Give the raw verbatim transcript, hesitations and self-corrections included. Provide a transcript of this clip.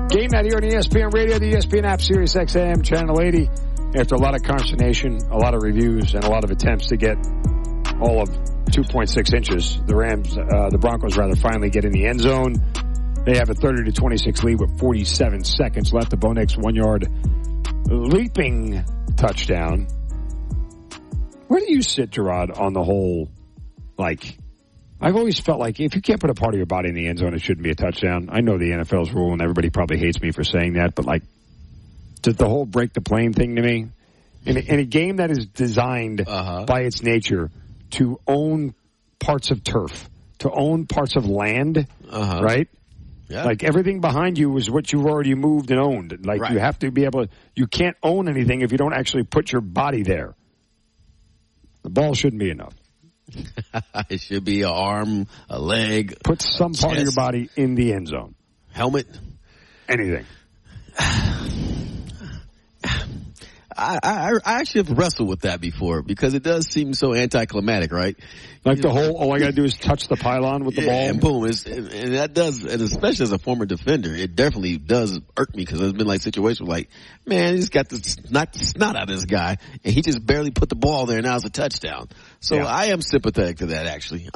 Game night here on E S P N Radio, the E S P N app, Sirius X M, Channel eighty. After a lot of consternation, a lot of reviews, and a lot of attempts to get all of two point six inches, the Rams, uh, the Broncos rather, finally get in the end zone. They have a thirty to twenty-six lead with forty-seven seconds left. The Bo Nix one-yard leaping touchdown. Where do you sit, Gerard, on the whole, like, I've always felt like if you can't put a part of your body in the end zone, it shouldn't be a touchdown. I know the N F L's rule, and everybody probably hates me for saying that, but, like, the, the whole break the plane thing to me, in a, in a game that is designed uh-huh. by its nature to own parts of turf, to own parts of land, uh-huh. right? Yeah. Like, everything behind you is what you've already moved and owned. Like, right. you have to be able to, you can't own anything if you don't actually put your body there. The ball shouldn't be enough. It should be an arm, a leg. Put some part chest, of your body in the end zone. Helmet. Anything. I, I, I actually have wrestled with that before because it does seem so anticlimactic, right? Like you the know, whole, all I got to do is touch the pylon with the yeah, ball. And boom. It's, and that does, and especially as a former defender, it definitely does irk me because there's been like situations like, man, he just got the snot, snot out of this guy and he just barely put the ball there and now it's a touchdown. So yeah. I am sympathetic to that actually.